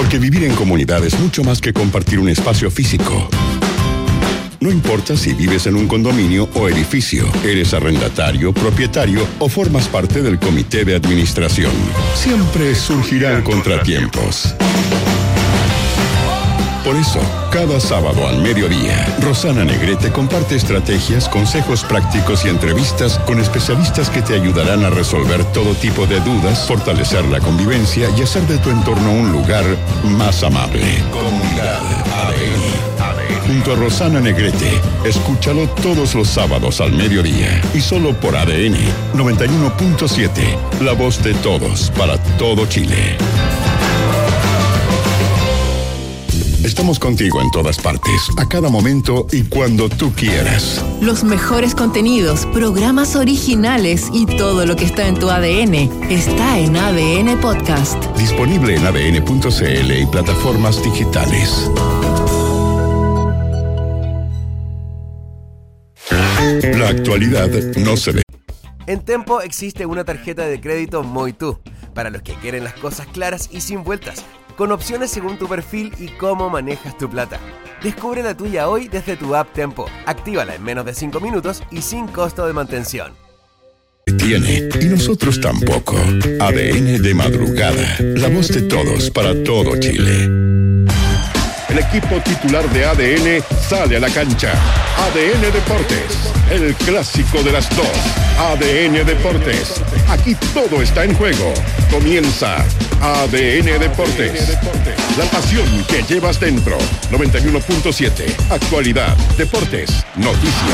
Porque vivir en comunidad es mucho más que compartir un espacio físico. No importa si vives en un condominio o edificio, eres arrendatario, propietario o formas parte del comité de administración. Siempre surgirán contratiempos. Por eso, cada sábado al mediodía, Rosana Negrete comparte estrategias, consejos prácticos y entrevistas con especialistas que te ayudarán a resolver todo tipo de dudas, fortalecer la convivencia y hacer de tu entorno un lugar más amable. Comunidad ADN. Junto a Rosana Negrete, escúchalo todos los sábados al mediodía y solo por ADN 91.7, la voz de todos para todo Chile. Estamos contigo en todas partes, a cada momento y cuando tú quieras. Los mejores contenidos, programas originales y todo lo que está en tu ADN está en ADN Podcast. Disponible en adn.cl y plataformas digitales. La actualidad no se ve. En Tempo existe una tarjeta de crédito Muy Tú, para los que quieren las cosas claras y sin vueltas, con opciones según tu perfil y cómo manejas tu plata. Descubre la tuya hoy desde tu app Tempo. Actívala en menos de 5 minutos y sin costo de mantención. Tiene, y nosotros tampoco. ADN de madrugada, la voz de todos para todo Chile. El equipo titular de ADN sale a la cancha. ADN Deportes, el clásico de las dos. ADN Deportes, aquí todo está en juego. Comienza ADN Deportes. La pasión que llevas dentro. 91.7, actualidad, deportes, noticias.